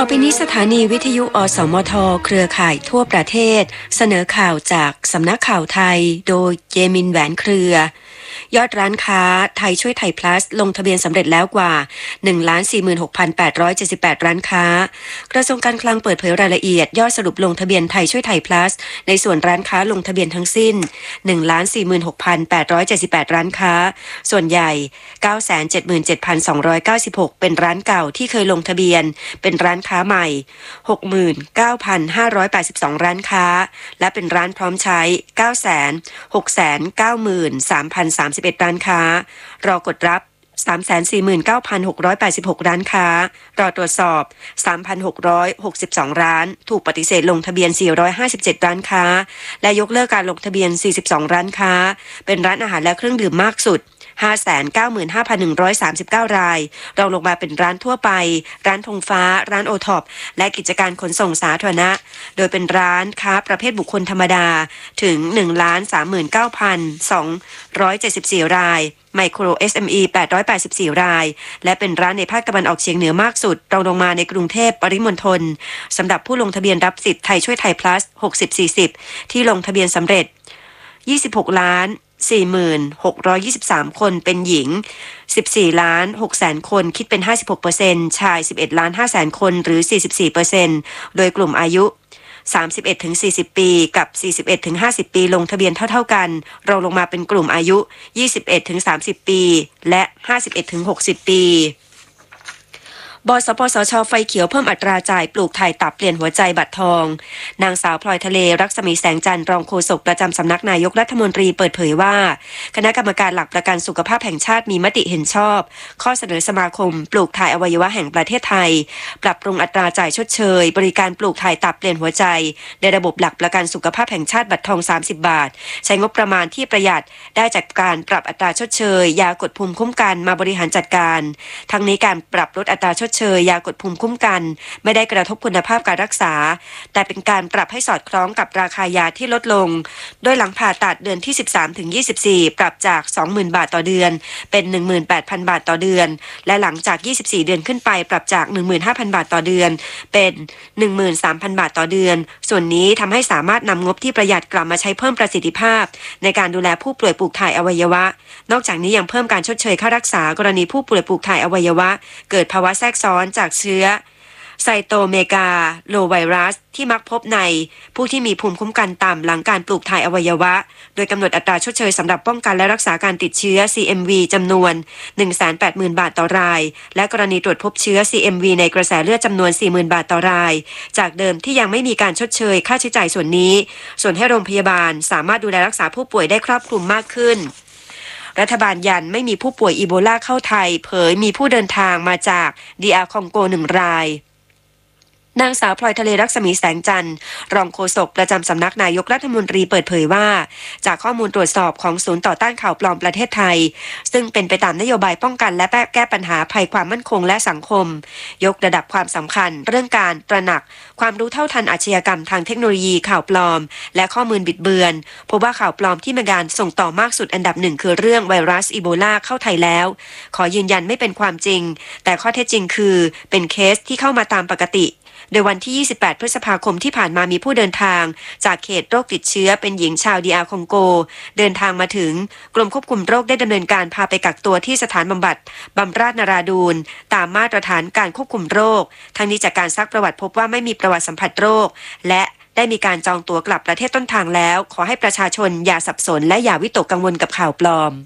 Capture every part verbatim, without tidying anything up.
อไปนี้สถานีวิทยุอสมทเครือข่ายทั่วประเทศเสนอข่าวจากสำนักข่าวไทยโดยเยมินแหวนเครือยอดร้านค้าไทยช่วยไทย plus ลงทะเบียนสำเร็จแล้วกว่า หนึ่งล้านสี่หมื่นหกพันแปดร้อยเจ็ดสิบแปด ร้านค้ากระทรวงการคลังเปิดเผยรายละเอียดยอดสรุปลงทะเบียนไทยช่วยไทย plus ในส่วนร้านค้าลงทะเบียนทั้งสิ้น หนึ่งล้านสี่หมื่นหกพันแปดร้อยเจ็ดสิบแปด ร้านค้าส่วนใหญ่ เก้าแสนเจ็ดหมื่นเจ็ดพันสองร้อยเก้าสิบหก เป็นร้านเก่าที่เคยลงทะเบียนเป็นร้านค้าใหม่ หกหมื่นเก้าพันห้าร้อยแปดสิบสอง ร้านค้าและเป็นร้านพร้อมใช้ เก้าแสนหกแสนเก้าหมื่นสามพันสามสิบเอ็ด ร้านค้ารอกดรับ สามแสนสี่หมื่นเก้าพันหกร้อยแปดสิบหก ร้านค้ารอตรวจสอบ สามพันหกร้อยหกสิบสอง ร้านถูกปฏิเสธลงทะเบียนสี่ร้อยห้าสิบเจ็ด ร้านค้าและยกเลิกการลงทะเบียนสี่สิบสอง ร้านค้าเป็นร้านอาหารและเครื่องดื่มมากสุด ห้าแสนเก้าหมื่นห้าพันหนึ่งร้อยสามสิบเก้า รายรองลงมาเป็นร้านทั่วไปร้านธงฟ้าร้านโอท็อปและกิจการขนส่งสาธารณะโดยเป็นร้านค้าประเภทบุคคลธรรมดาถึง หนึ่งล้านสามหมื่นเก้าพันสองร้อยเจ็ดสิบสี่ รายไมโคร เอส เอ็ม อี แปดร้อยแปดสิบสี่ รายและเป็นร้านในภาคตะวันออกเฉียงเหนือมากสุดรองลงมาในกรุงเทพปริมณฑลสำหรับผู้ลงทะเบียนรับสิทธิ์ไทยช่วยไทย plus หกสิบ สี่สิบ ที่ลงทะเบียนสำเร็จยี่สิบหกล้านสี่หมื่นหกร้อยยี่สิบสาม คนเป็นหญิงสิบสี่ล้านหกแสนคนคิดเป็น ห้าสิบหกเปอร์เซ็นต์ ชายสิบเอ็ดล้านห้าแสนคนหรือ สี่สิบสี่เปอร์เซ็นต์ โดยกลุ่มอายุสามสิบเอ็ดถึงสี่สิบ ปีกับ สี่สิบเอ็ดถึงห้าสิบ ปีลงทะเบียนเท่าๆกันรองลงมาเป็นกลุ่มอายุ ยี่สิบเอ็ดถึงสามสิบ ปีและ ห้าสิบเอ็ดถึงหกสิบ ปีบสปสช.ไฟเขียวเพิ่มอัตราจ่ายปลูกถ่ายตับเปลี่ยนหัวใจบัตรทองนางสาวพลอยทะเลรักษมีแสงจันทร์รองโฆษกประจำสำนักนายกรัฐมนตรีเปิดเผยว่าคณะกรรมการหลักประกันสุขภาพแห่งชาติมีมติเห็นชอบข้อเสนอสมาคมปลูกถ่ายอวัยวะแห่งประเทศไทยปรับปรุงอัตราจ่ายชดเชยบริการปลูกถ่ายตับเปลี่ยนหัวใจในระบบหลักประกันสุขภาพแห่งชาติบัตรทองสามสิบบาทใช้งบประมาณที่ประหยัดได้จากการปรับอัตราชดเชยยากดภูมิคุ้มกันมาบริหารจัดการทั้งนี้การปรับลดอัตราชดเชยยากดภูมิคุ้มกันไม่ได้กระทบคุณภาพการรักษาแต่เป็นการปรับให้สอดคล้องกับราคายาที่ลดลงโดยหลังผ่าตัดเดือนที่ สิบสามถึงยี่สิบสี่ ปรับจาก สองหมื่น บาทต่อเดือนเป็น หนึ่งหมื่นแปดพัน บาทต่อเดือนและหลังจากยี่สิบสี่เดือนขึ้นไปปรับจาก หนึ่งหมื่นห้าพัน บาทต่อเดือนเป็น หนึ่งหมื่นสามพัน บาทต่อเดือนส่วนนี้ทำให้สามารถนำงบที่ประหยัดกลับมาใช้เพิ่มประสิทธิภาพในการดูแลผู้ป่วยปลูกถ่ายอวัยวะนอกจากนี้ยังเพิ่มการชดเชยค่ารักษากรณีผู้ป่วยปลูกถ่ายอวัยวะเกิดภาวะแทรกซ้อนจากเชื้อไซโตเมกาโลไวรัสที่มักพบในผู้ที่มีภูมิคุ้มกันต่ำหลังการปลูกถ่ายอวัยวะโดยกำหนดอัตราชดเชยสำหรับป้องกันและรักษาการติดเชื้อ ซี เอ็ม วี จำนวน หนึ่งแสนแปดหมื่น บาทต่อรายและกรณีตรวจพบเชื้อ ซี เอ็ม วี ในกระแสเลือดจำนวน สี่หมื่น บาทต่อรายจากเดิมที่ยังไม่มีการชดเชยค่าใช้จ่ายส่วนนี้ส่วนให้โรงพยาบาลสามารถดูแลรักษาผู้ป่วยได้ครอบคลุมมากขึ้นรัฐบาลยันไม่มีผู้ป่วยอีโบลาเข้าไทยเผยมีผู้เดินทางมาจาก ดี อาร์ คองโกหนึ่งรายนางสาวพลอยทะเลรักษมีแสงจันทร์รองโฆษกประจำสำนักนายกรัฐมนตรีเปิดเผยว่าจากข้อมูลตรวจสอบของศูนย์ต่อต้านข่าวปลอมประเทศไทยซึ่งเป็นไปตามนโยบายป้องกันและแก้ปัญหาภัยความมั่นคงและสังคมยกระดับความสำคัญเรื่องการตระหนักความรู้เท่าทันอาชญากรรมทางเทคโนโลยีข่าวปลอมและข้อมูลบิดเบือนพบว่าข่าวปลอมที่มีการส่งต่อมากสุดอันดับหนึ่งคือเรื่องไวรัสอีโบลาเข้าไทยแล้วขอยืนยันไม่เป็นความจริงแต่ข้อเท็จจริงคือเป็นเคสที่เข้ามาตามปกติโดยวันที่ยี่สิบแปดพฤษภาคมที่ผ่านมามีผู้เดินทางจากเขตโรคติดเชื้อเป็นหญิงชาว ดี อาร์ คองโกเดินทางมาถึงกรมควบคุมโรคได้ดำเนินการพาไปกักตัวที่สถานบำบัดบำราศนราดูนตามมาตรฐานการควบคุมโรคทั้งนี้จากการซักประวัติพบว่าไม่มีประวัติสัมผัสโรคและได้มีการจองตั๋วกลับประเทศต้นทางแล้วขอให้ประชาชนอย่าสับสนและอย่าวิตกกังวลกับข่าวปลอม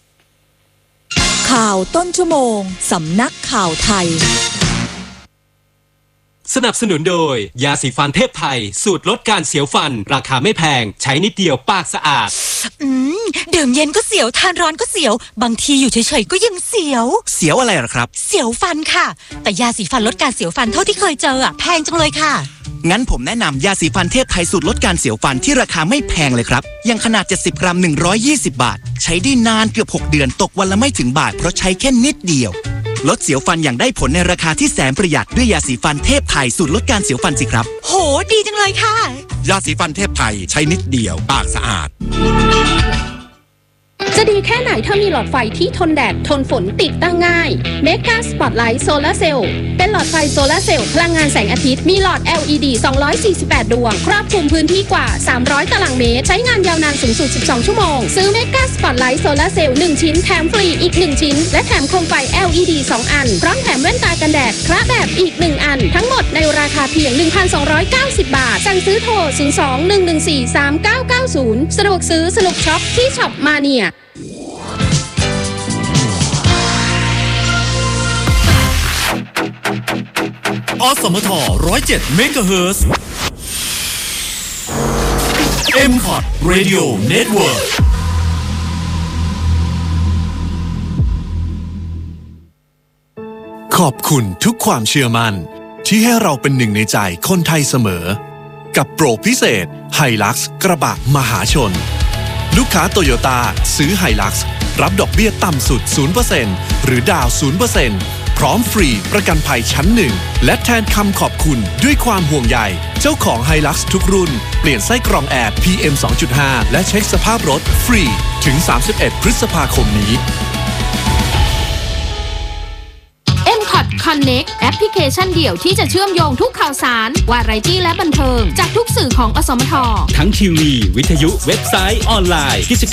ข่าวต้นชั่วโมงสำนักข่าวไทยสนับสนุนโดยยาสีฟันเทพไทยสูตรลดการเสียวฟันราคาไม่แพงใช้นิดเดียวปากสะอาดอืมดื่มเย็นก็เสียวทานร้อนก็เสียวบางทีอยู่เฉยๆก็ยังเสียวเสียวอะไรหรอครับเสียวฟันค่ะแต่ยาสีฟันลดการเสียวฟันเท่าที่เคยเจออ่ะแพงจังเลยค่ะงั้นผมแนะนำยาสีฟันเทพไทยสูตรลดการเสียวฟันที่ราคาไม่แพงเลยครับยังขนาดเจ็ดสิบกรัมหนึ่งร้อยยี่สิบบาทใช้ได้นานเกือบหกเดือนตกวันละไม่ถึงบาทเพราะใช้แค่นิดเดียวลดเสียวฟันอย่างได้ผลในราคาที่แสนประหยัดด้วยยาสีฟันเทพไทยสูตรลดการเสียวฟันสิครับโหดีจังเลยค่ะยาสีฟันเทพไทยใช้นิดเดียวปากสะอาดจะดีแค่ไหนถ้ามีหลอดไฟที่ทนแดดทนฝนติดตั้งง่าย Mega Spotlight Solar Cell เป็นหลอดไฟโซลาร์เซลล์พลังงานแสงอาทิตย์มีหลอด แอล อี ดี สองร้อยสี่สิบแปด ดวงครอบคลุมพื้นที่กว่าสามร้อยตารางเมตรใช้งานยาวนานสูงสุดสิบสองชั่วโมงซื้อ Mega Spotlight Solar Cell หนึ่งชิ้นแถมฟรีอีกหนึ่งชิ้นและแถมโคมไฟ แอล อี ดี สองอันพร้อมแถมแว่นตากันแดดคละแบบอีกหนึ่งอันทั้งหมดในราคาเพียง หนึ่งพันสองร้อยเก้าสิบ บาทสั่งซื้อโทรศูนย์ สอง หนึ่ง หนึ่ง สี่ สาม เก้า เก้า ศูนย์สะดวกซื้อสนุกช็อปที่ช็อปมาเนียอสมท หนึ่งศูนย์เจ็ด เมกะเฮิรตซ์ เอ็ม คอท Radio Network ขอบคุณทุกความเชื่อมั่นที่ให้เราเป็นหนึ่งในใจคนไทยเสมอกับโปรพิเศษ Hilux กระบะมหาชนลูกค้าโตโยต้าซื้อ Hilux รับดอกเบี้ยต่ำสุด ศูนย์เปอร์เซ็นต์ หรือดาว ศูนย์เปอร์เซ็นต์ พร้อมฟรีประกันภัยชั้นหนึ่งและแทนคำขอบคุณด้วยความห่วงใยเจ้าของ Hilux ทุกรุ่นเปลี่ยนไส้กรองแอร์ พี เอ็ม สองจุดห้า และเช็คสภาพรถฟรีถึงสามสิบเอ็ดพฤษภาคมนี้เอ็ม คอท Connect แอปพลิเคชันเดี่ยวที่จะเชื่อมโยงทุกข่าวสารวาไรตี้และบันเทิงจากทุกสื่อของอสมททั้งทีวีวิทยุเว็บไซต์ออนไลน์กิจ